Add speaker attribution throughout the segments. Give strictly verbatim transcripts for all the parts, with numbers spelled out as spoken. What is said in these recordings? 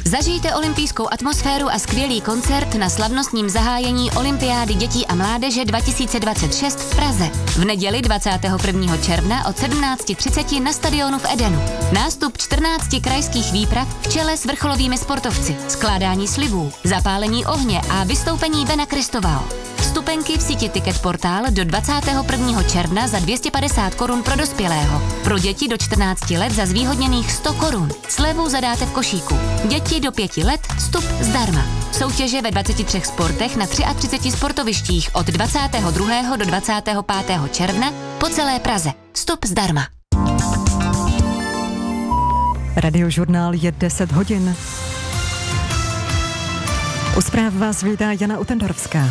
Speaker 1: Zažijte olympijskou atmosféru a skvělý koncert na slavnostním zahájení Olympiády dětí a mládeže dva tisíce dvacet šest v Praze. V neděli dvacátého prvního června od sedmnáct třicet na stadionu v Edenu. Nástup čtrnácti krajských výprav v čele s vrcholovými sportovci, skládání slibů, zapálení ohně a vystoupení Bena Kristoval. Vstupenky v síti Ticket Portál do dvacátého prvního června za dvě stě padesát korun pro dospělého. Pro děti do čtrnácti let za zvýhodněných sto korun. Slevu zadáte v košíku. Děti do pěti let vstup zdarma. Soutěže ve dvaceti třech sportech na třiceti třech sportovištích od dvacátého druhého do dvacátého pátého června po celé Praze. Vstup zdarma.
Speaker 2: Radiožurnál je deset hodin. U zpráv vás vítá Jana Utendorfská.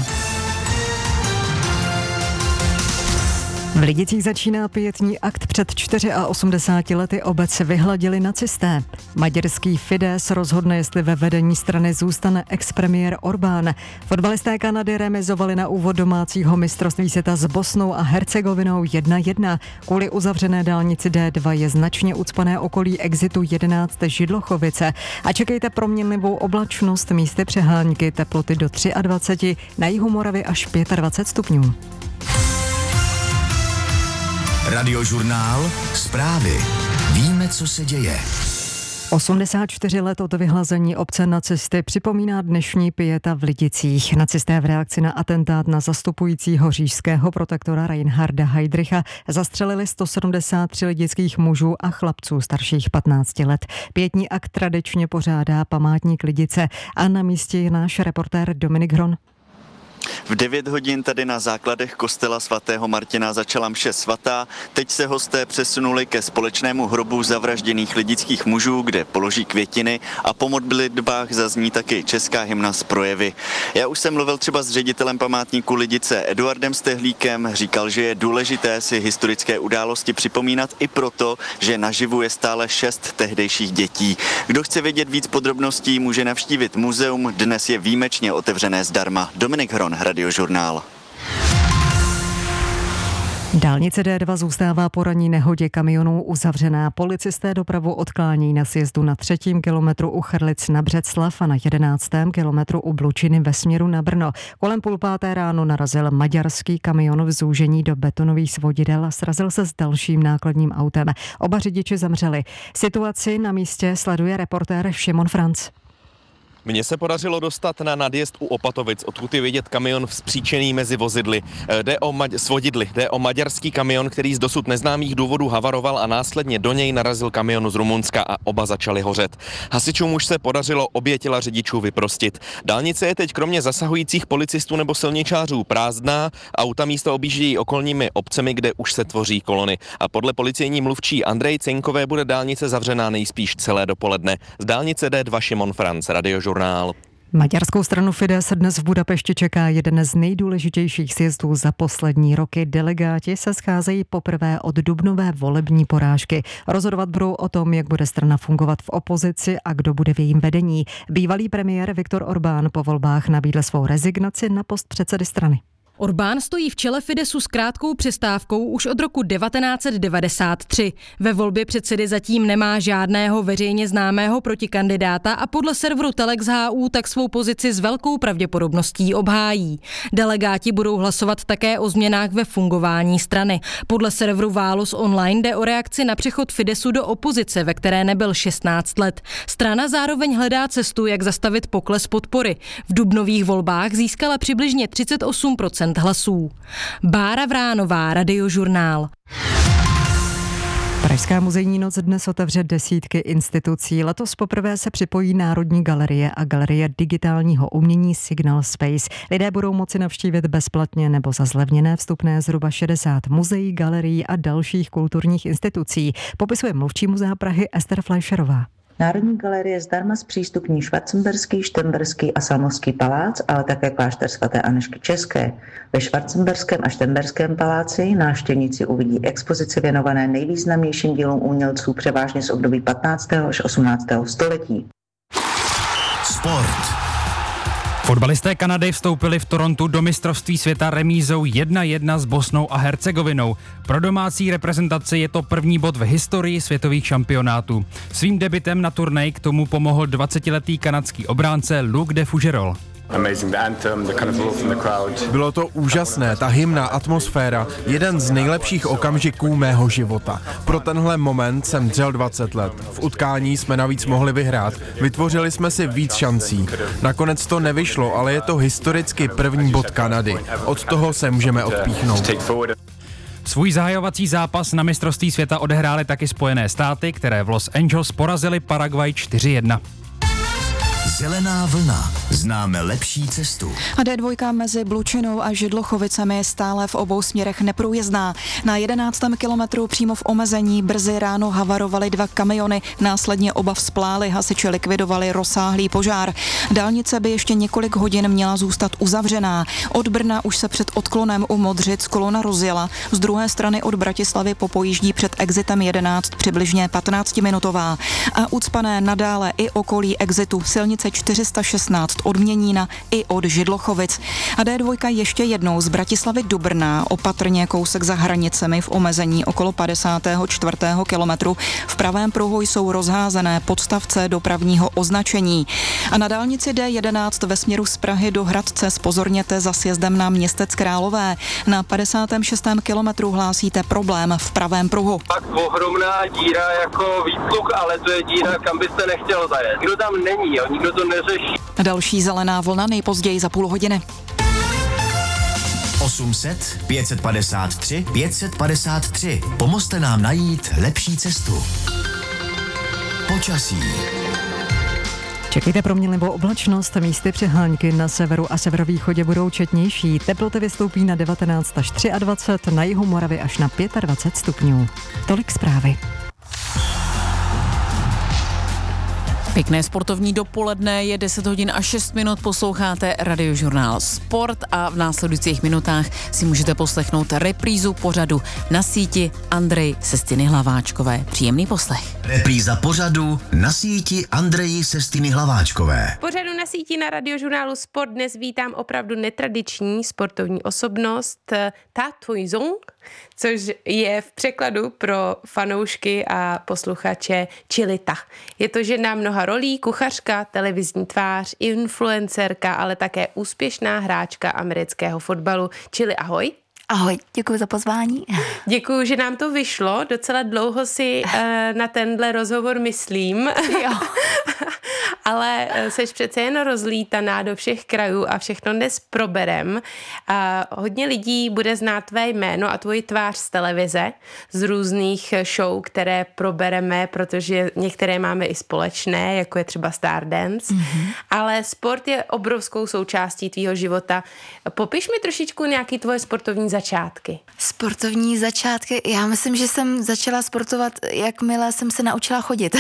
Speaker 2: V Lidicích začíná pietní akt. Před osmdesáti čtyřmi lety obec vyhladili nacisté. Maďarský Fidesz rozhodne, jestli ve vedení strany zůstane expremiér Orbán. Fotbalisté Kanady remizovali na úvod domácího mistrovství světa s Bosnou a Hercegovinou jedna jedna. Kvůli uzavřené dálnici D dva je značně ucpané okolí exitu jedenáct Židlochovice. A čekejte proměnlivou oblačnost, místy přehánky, teploty do dvacet tři, na jihu Moravy až dvacet pět stupňů.
Speaker 3: Radiožurnál, zprávy. Víme, co se děje.
Speaker 2: osmdesát čtyři let od vyhlazení obce nacisty připomíná dnešní pieta v Lidicích. Nacisté v reakci na atentát na zastupujícího říšského protektora Reinharda Heydricha zastřelili sto sedmdesát tři lidických mužů a chlapců starších patnácti let. Pietní akt tradičně pořádá památník Lidice a na místě je náš reportér Dominik Hron.
Speaker 4: V devět hodin tady na základech kostela svatého Martina začala mše svatá. Teď se hosté přesunuli ke společnému hrobu zavražděných lidických mužů, kde položí květiny a po modlitbách zazní taky česká hymna z projevy. Já už jsem mluvil třeba s ředitelem památníku Lidice Eduardem Stehlíkem, říkal, že je důležité si historické události připomínat i proto, že naživu je stále šest tehdejších dětí. Kdo chce vědět víc podrobností, může navštívit muzeum, dnes je výjimečně otevřené zdarma. Dominik Hron, Radiožurnál.
Speaker 2: Dálnice D dva zůstává po ranní nehodě kamionů uzavřená. Policisté dopravu odklání na sjezdu na třetím kilometru u Chrlic na Břeclav a na jedenáctém kilometru u Blučiny ve směru na Brno. Kolem půl páté ráno narazil maďarský kamion v zúžení do betonových svodidel a srazil se s dalším nákladním autem. Oba řidiči zemřeli. Situaci na místě sleduje reportér Šimon Franc.
Speaker 5: Mně se podařilo dostat na nadjezd u Opatovic, odkud je vidět kamion vzpříčený mezi vozidly. Jde o maď- svodidly, jde o maďarský kamion, který z dosud neznámých důvodů havaroval a následně do něj narazil kamion z Rumunska a oba začaly hořet. Hasičům už se podařilo obě těla řidičů vyprostit. Dálnice je teď kromě zasahujících policistů nebo silničářů prázdná, auta místo objíždějí okolními obcemi, kde už se tvoří kolony. A podle policejní mluvčí Andrej Cenkové bude dálnice zavřená nejspíš celé dopoledne. Z dálnice D dva Šimon Franc, Radiožurnál.
Speaker 2: Maďarskou stranu Fidesz dnes v Budapešti čeká jeden z nejdůležitějších sjezdů za poslední roky. Delegáti se scházejí poprvé od dubnové volební porážky. Rozhodovat budou o tom, jak bude strana fungovat v opozici a kdo bude v jejím vedení. Bývalý premiér Viktor Orbán po volbách nabídl svou rezignaci na post předsedy strany.
Speaker 6: Orbán stojí v čele Fidesu s krátkou přestávkou už od roku devatenáct set devadesát tři. Ve volbě předsedy zatím nemá žádného veřejně známého protikandidáta a podle serveru Telex H U tak svou pozici s velkou pravděpodobností obhájí. Delegáti budou hlasovat také o změnách ve fungování strany. Podle serveru Válos Online jde o reakci na přechod Fidesu do opozice, ve které nebyl šestnáct let. Strana zároveň hledá cestu, jak zastavit pokles podpory. V dubnových volbách získala přibližně třicet osm procent hlasů. Bára Vránová, Radiožurnál.
Speaker 2: Pražská muzejní noc dnes otevře desítky institucí. Letos poprvé se připojí Národní galerie a Galerie digitálního umění Signal Space. Lidé budou moci navštívit bezplatně nebo za zlevněné vstupné zhruba šedesát muzeí, galerií a dalších kulturních institucí. Popisuje mluvčí Muzea Prahy Ester Fleischerová.
Speaker 7: Národní galerie zdarma zpřístupní Schwarzenberský, Šternberský a Salmovský palác, ale také klášter svaté Anežky České. Ve Schwarzenberském a Šternberském paláci návštěvníci uvidí expozici věnované nejvýznamnějším dílům umělců převážně z období patnáctého až osmnáctého století.
Speaker 3: Sport.
Speaker 8: Fotbalisté Kanady vstoupili v Torontu do mistrovství světa remízou jedna jedna s Bosnou a Hercegovinou. Pro domácí reprezentaci je to první bod v historii světových šampionátů. Svým debutem na turnej k tomu pomohl dvacetiletý kanadský obránce Luc de Fougerolles.
Speaker 9: Bylo to úžasné, ta hymna, atmosféra, jeden z nejlepších okamžiků mého života. Pro tenhle moment jsem dřel dvacet let. V utkání jsme navíc mohli vyhrát. Vytvořili jsme si víc šancí. Nakonec to nevyšlo, ale je to historicky první bod Kanady. Od toho se můžeme odpíchnout.
Speaker 8: Svůj zahajovací zápas na mistrovství světa odehrály taky Spojené státy, které v Los Angeles porazily Paraguay čtyři jedna.
Speaker 3: Zelená vlna. Známe lepší cestu.
Speaker 10: A dé dva mezi Blučinou a Židlochovicemi je stále v obou směrech neprůjezdná. Na jedenáctém kilometru přímo v omezení brzy ráno havarovaly dva kamiony, následně oba vzplály, hasiči likvidovali rozsáhlý požár. Dálnice by ještě několik hodin měla zůstat uzavřená. Od Brna už se před odklonem u Modřic kolona rozjela. Z druhé strany od Bratislavy popojíždí před exitem jedenáct přibližně patnáctiminutová. A ucpané nadále i okolí exitu silnice čtyři sta šestnáct od Měnína i od Židlochovic. A dé dva ještě jednou z Bratislavy do Brna, opatrně kousek za hranicemi v omezení okolo padesátého čtvrtého kilometru. V pravém pruhu jsou rozházené podstavce dopravního označení. A na dálnici dé jedenáct ve směru z Prahy do Hradce zpozorněte za sjezdem na Městec Králové. Na padesátém šestém kilometru hlásíte problém v pravém pruhu.
Speaker 11: Tak ohromná díra jako výpluk, ale to je díra, kam byste nechtěl zajet. Nikdo tam není, jo? Nikdo to neřeší.
Speaker 10: Další zelená vlna nejpozději za půl hodiny.
Speaker 3: osm set, pět set padesát tři, pět set padesát tři. Pomozte nám najít lepší cestu. Počasí.
Speaker 2: Čekejte proměnlivou oblačnost, místy přehánky na severu a severovýchodě budou četnější. Teploty vystoupí na devatenáct až dvacet tři, na jihu Moravy až na dvacet pět stupňů. Tolik zprávy.
Speaker 12: Pěkné sportovní dopoledne, je deset hodin a šest minut, posloucháte Radiožurnál Sport a v následujících minutách si můžete poslechnout reprízu pořadu Na síti Andrej Sestiny Hlaváčkové. Příjemný poslech.
Speaker 3: Repríza pořadu Na síti Andreji Sestiny Hlaváčkové.
Speaker 13: V pořadu Na síti na Radiožurnálu Sport dnes vítám opravdu netradiční sportovní osobnost Ta Thuy Dung, což je v překladu pro fanoušky a posluchače Chilita. Je to žena mnoha rolí, kuchařka, televizní tvář, influencerka, ale také úspěšná hráčka amerického fotbalu. Chili, ahoj.
Speaker 14: Ahoj, děkuji za pozvání.
Speaker 13: Děkuji, že nám to vyšlo. Docela dlouho si uh, na tenhle rozhovor myslím.
Speaker 14: Jo.
Speaker 13: Ale seš přece jen rozlítaná do všech krajů a všechno dnes proberem. A hodně lidí bude znát tvé jméno a tvoji tvář z televize, z různých show, které probereme, protože některé máme i společné, jako je třeba Stardance. Mm-hmm. Ale sport je obrovskou součástí tvýho života. Popiš mi trošičku nějaký tvoje sportovní začátky.
Speaker 14: Sportovní začátky? Já myslím, že jsem začala sportovat, jakmile jsem se naučila chodit.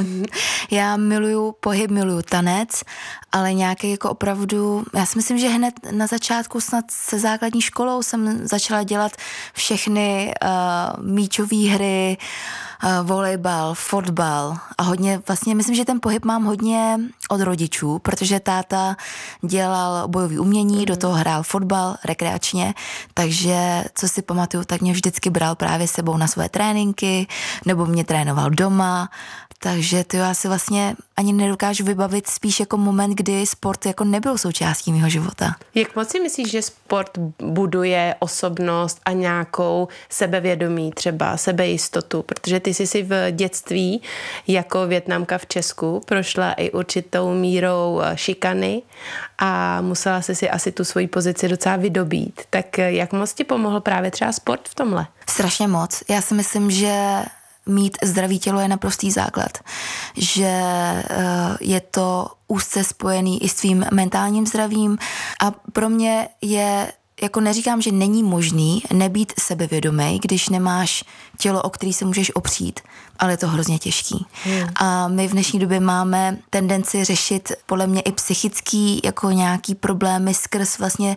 Speaker 14: Já miluju pohyb, miluju tanec, ale nějaký jako opravdu, já si myslím, že hned na začátku snad se základní školou jsem začala dělat všechny uh, míčové hry, uh, volejbal, fotbal a hodně, vlastně myslím, že ten pohyb mám hodně od rodičů, protože táta dělal bojový umění, do toho hrál fotbal rekreačně, takže co si pamatuju, tak mě vždycky bral právě sebou na své tréninky, nebo mě trénoval doma, takže to já si vlastně ani nedokážu vybavit spíš jako moment, kdy sport jako nebyl součástí mého života.
Speaker 13: Jak moc si myslíš, že sport buduje osobnost a nějakou sebevědomí, třeba sebejistotu? Protože ty jsi si v dětství jako Vietnamka v Česku prošla i určitou mírou šikany a musela jsi si asi tu svoji pozici docela vydobít. Tak jak moc ti pomohl právě třeba sport v tomhle?
Speaker 14: Strašně moc. Já si myslím, že mít zdravý tělo je naprostý základ, že je to úzce spojený i s tvým mentálním zdravím a pro mě je, jako neříkám, že není možný nebýt sebevědomý, když nemáš tělo, o který se můžeš opřít, ale je to hrozně těžký. Hmm. A my v dnešní době máme tendenci řešit podle mě i psychický jako nějaký problémy skrz vlastně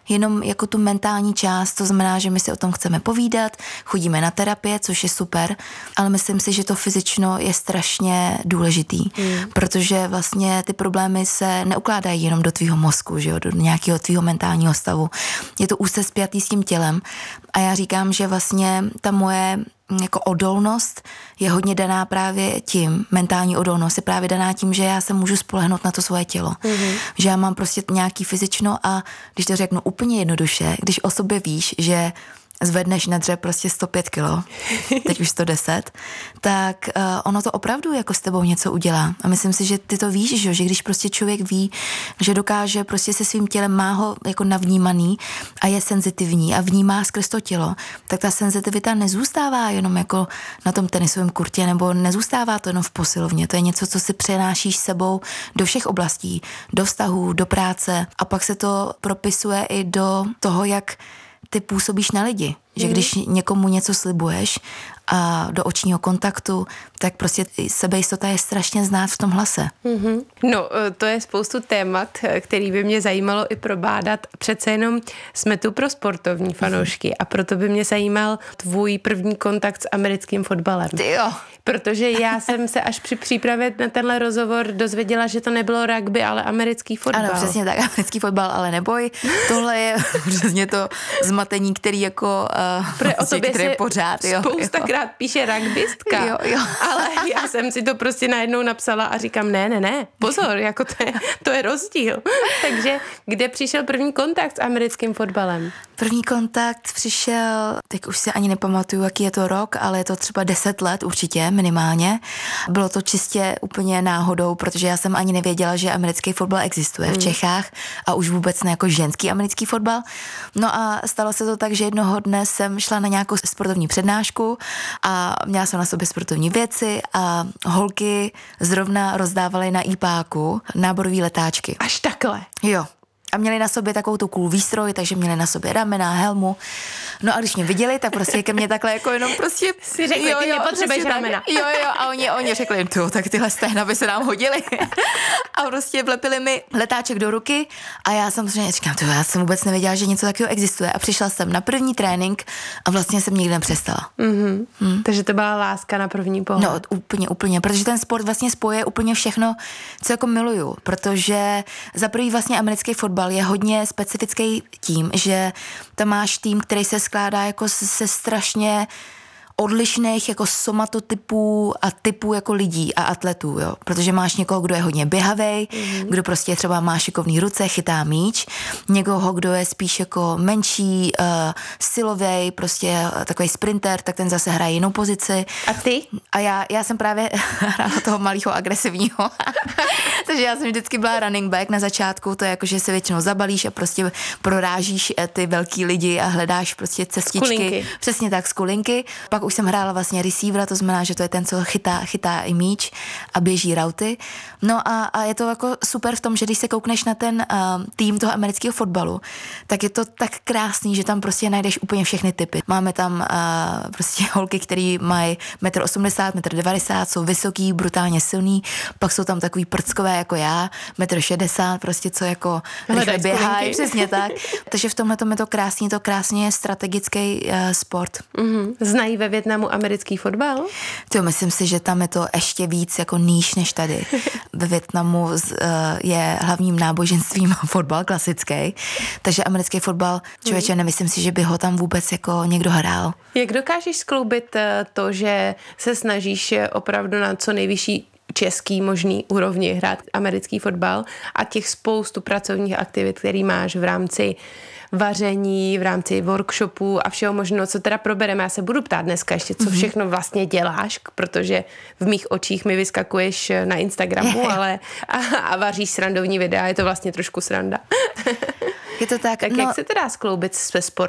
Speaker 14: jenom jako tu mentální část, to znamená, že my si o tom chceme povídat, chodíme na terapie, což je super, ale myslím si, že to fyzično je strašně důležitý, mm. protože vlastně ty problémy se neukládají jenom do tvýho mozku, že jo, do nějakého tvýho mentálního stavu. Je to úzce spjatý s tím tělem a já říkám, že vlastně ta moje jako odolnost je hodně daná právě tím, mentální odolnost je právě daná tím, že já se můžu spolehnout na to svoje tělo. Mm-hmm. Že já mám prostě nějaký fyzično a když to řeknu úplně jednoduše, když o sobě víš, že zvedneš na dřep prostě sto pět kilo, teď už sto deset, tak uh, ono to opravdu jako s tebou něco udělá. A myslím si, že ty to víš, že, že když prostě člověk ví, že dokáže prostě se svým tělem, má ho jako navnímaný a je senzitivní a vnímá skrz to tělo, tak ta senzitivita nezůstává jenom jako na tom tenisovém kurtě nebo nezůstává to jenom v posilovně. To je něco, co si přenášíš sebou do všech oblastí, do vztahů, do práce a pak se to propisuje i do toho, jak ty působíš na lidi, že mm. když někomu něco slibuješ a do očního kontaktu, tak prostě sebejistota je strašně znát v tom hlase.
Speaker 13: Mm-hmm. No, to je spoustu témat, který by mě zajímalo i probádat. Přece jenom jsme tu pro sportovní fanoušky mm-hmm. a proto by mě zajímal tvůj první kontakt s americkým fotbalem.
Speaker 14: Ty jo. Protože
Speaker 13: já jsem se až při přípravě na tenhle rozhovor dozvěděla, že to nebylo rugby, ale americký fotbal.
Speaker 14: Ano, přesně tak, americký fotbal, ale neboj. Tohle je přesně to zmatení, který jako uh,
Speaker 13: o tobě
Speaker 14: který je pořád. Jo,
Speaker 13: spoustakrát jo. píše rugbystka,
Speaker 14: jo, jo.
Speaker 13: ale já jsem si to prostě najednou napsala a říkám, ne, ne, ne, pozor, jako to je, to je rozdíl. Takže kde přišel první kontakt s americkým fotbalem?
Speaker 14: První kontakt přišel, teď už si ani nepamatuju, jaký je to rok, ale je to třeba deset let určitě, minimálně. Bylo to čistě úplně náhodou, protože já jsem ani nevěděla, že americký fotbal existuje v Čechách a už vůbec ne jako ženský americký fotbal. No a stalo se to tak, že jednoho dne jsem šla na nějakou sportovní přednášku a měla jsem na sobě sportovní věci a holky zrovna rozdávaly na ípáku náborové letáčky.
Speaker 13: Až takhle?
Speaker 14: Jo. A měli na sobě takovou tu cool výstroj, takže měli na sobě ramena, helmu. No a když mě viděli, tak prostě ke mně takhle jako jenom prostě...
Speaker 13: Si řekli, jo, ty nepotřebuješ ramena.
Speaker 14: Jo, jo, a oni, oni řekli, to, tak tyhle stehna by se nám hodily. A prostě vlepili mi letáček do ruky a já samozřejmě říkám, to já jsem vůbec nevěděla, že něco takového existuje. A přišla jsem na první trénink a vlastně jsem nikdy nepřestala.
Speaker 13: Mm-hmm. Hmm. Takže to byla láska na první pohled.
Speaker 14: No, úplně, úplně, protože ten sport vlastně spoje úplně všechno, co jako miluju, protože za prvý vlastně americký fotbal je hodně specifický tím, že tam máš tým, který se skládá jako se strašně odlišných jako somatotypů a typů jako lidí a atletů, jo. Protože máš někoho, kdo je hodně běhavej, mm-hmm. kdo prostě třeba má šikovný ruce, chytá míč, někoho, kdo je spíš jako menší, uh, silovej, prostě uh, takový sprinter, tak ten zase hraje jinou pozici.
Speaker 13: A ty?
Speaker 14: A já, já jsem právě hrála toho malého agresivního. Takže já jsem vždycky byla running back na začátku, to je jako, že se většinou zabalíš a prostě prorážíš ty velký lidi a hledáš prostě cestičky.
Speaker 13: Skulinky.
Speaker 14: Přesně tak, skulinky. Pak už jsem hrála vlastně receivera, to znamená, že to je ten, co chytá, chytá i míč a běží rauty. No a, a je to jako super v tom, že když se koukneš na ten uh, tým toho amerického fotbalu, tak je to tak krásný, že tam prostě najdeš úplně všechny typy. Máme tam uh, prostě holky, který mají metr osmdesát, metr devadesát, jsou vysoký, brutálně silný, pak jsou tam takový prckové jako já, metr šedesát, prostě co jako rychle běhají, přesně tak. Takže v tomhle tom je to krásný, to krásně strategický uh, sport.
Speaker 13: Mm-hmm. Znají ve Vietnamu americký fotbal?
Speaker 14: To myslím si, že tam je to ještě víc jako níž než tady. Ve Vietnamu uh, je hlavním náboženstvím fotbal klasický, takže americký fotbal, člověče, nemyslím si, že by ho tam vůbec jako někdo hrál.
Speaker 13: Jak dokážeš skloubit to, že se snažíš opravdu na co nejvyšší český možný úrovni hrát americký fotbal a těch spoustu pracovních aktivit, který máš v rámci vaření, v rámci workshopů a všeho možného, co teda probereme. Já se budu ptát dneska ještě, co všechno vlastně děláš, protože v mých očích mi vyskakuješ na Instagramu, ale a, a vaříš srandovní videa, je to vlastně trošku sranda.
Speaker 14: Je to tak.
Speaker 13: Tak
Speaker 14: no,
Speaker 13: jak se teda skloubit se sportem?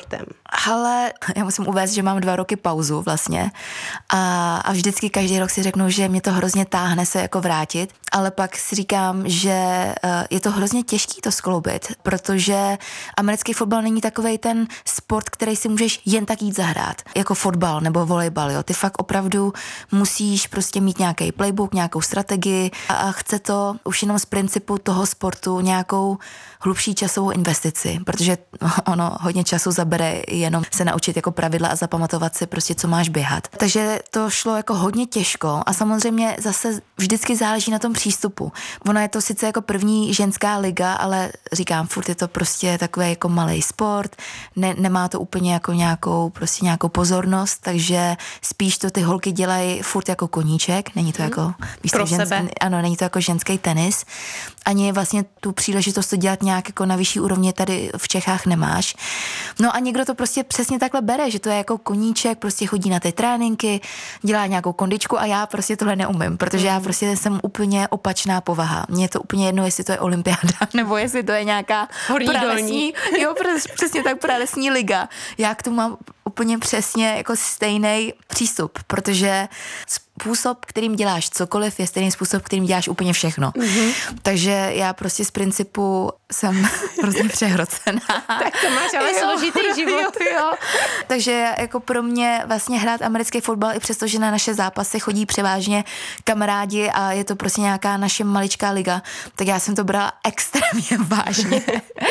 Speaker 14: Ale já musím uvést, že mám dva roky pauzu vlastně a, a vždycky každý rok si řeknu, že mě to hrozně táhne se jako vrátit, ale pak si říkám, že je to hrozně těžký to skloubit, protože americký fotbal není takovej ten sport, který si můžeš jen tak jít zahrát, jako fotbal nebo volejbal, jo. Ty fakt opravdu musíš prostě mít nějaký playbook, nějakou strategii a chce to už jenom z principu toho sportu nějakou hlubší časovou investici, protože ono hodně času zabere jenom se naučit jako pravidla a zapamatovat si prostě, co máš běhat. Takže to šlo jako hodně těžko a samozřejmě zase vždycky záleží na tom přístupu. Ono je to sice jako první ženská liga, ale říkám, furt je to prostě takový jako malej sport, ne, nemá to úplně jako nějakou, prostě nějakou pozornost, takže spíš to ty holky dělají furt jako koníček, není to jako
Speaker 13: pro
Speaker 14: ženský,
Speaker 13: sebe.
Speaker 14: Ano, není to jako ženský tenis. Ani vlastně tu příležitost to dělat nějak jako na vyšší úrovni tady v Čechách nemáš. No a někdo to prostě přesně takhle bere, že to je jako koníček, prostě chodí na ty tréninky, dělá nějakou kondičku a já prostě tohle neumím, protože já prostě jsem úplně opačná povaha. Mně je to úplně jedno, jestli to je olympiáda, nebo jestli to je nějaká pralesní, jo, přesně tak pralesní liga. Já k tomu mám úplně přesně jako stejný přístup, protože způsob, kterým děláš cokoliv, je stejný způsob, kterým děláš úplně všechno. Mm-hmm. Takže já prostě z principu jsem hrozně přehrocená.
Speaker 13: Tak to máš ale složitý život.
Speaker 14: Jo, jo. Takže jako pro mě vlastně hrát americký fotbal, i přesto, že na naše zápasy chodí převážně kamarádi a je to prostě nějaká naše maličká liga, tak já jsem to brala extrémně vážně.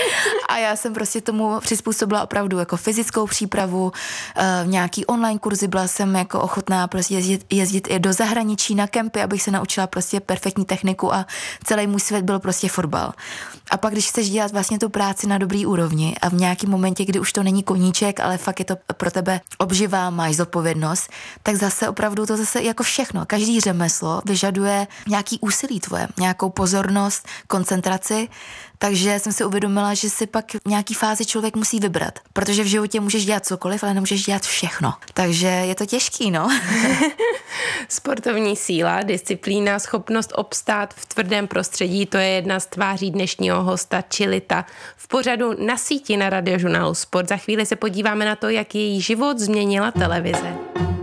Speaker 14: A já jsem prostě tomu přizpůsobila opravdu jako fyzickou přípravu, nějaký online kurzy, byla jsem jako ochotná prostě jezdit, jezdit i do zahraničí na kempy, abych se naučila prostě perfektní techniku a celý můj svět byl prostě fotbal. A pak, když chceš dělat vlastně tu práci na dobrý úrovni a v nějakém momentě, kdy už to není koníček, ale fakt je to pro tebe obživa, máš zodpovědnost, tak zase opravdu to zase jako všechno. Každý řemeslo vyžaduje nějaký úsilí tvoje, nějakou pozornost, koncentraci. Takže jsem si uvědomila, že si pak v nějaký fázi člověk musí vybrat, protože v životě můžeš dělat cokoliv, ale nemůžeš dělat všechno. Takže je to těžký, no.
Speaker 13: Sportovní síla, disciplína, schopnost obstát v tvrdém prostředí, to je jedna z tváří dnešního hosta Čilita. V pořadu Na síti na Radiožurnálu Sport za chvíli se podíváme na to, jak její život změnila televize.